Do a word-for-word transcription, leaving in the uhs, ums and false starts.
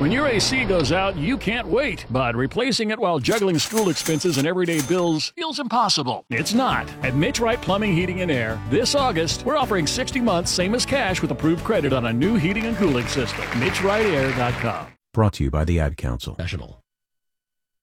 When your A C goes out, you can't wait, but replacing it while juggling school expenses and everyday bills feels impossible. It's not. At Mitch Wright Plumbing, Heating, and Air, this August, we're offering sixty months, same as cash, with approved credit on a new heating and cooling system. Mitch Wright Air dot com. Brought to you by the Ad Council. National.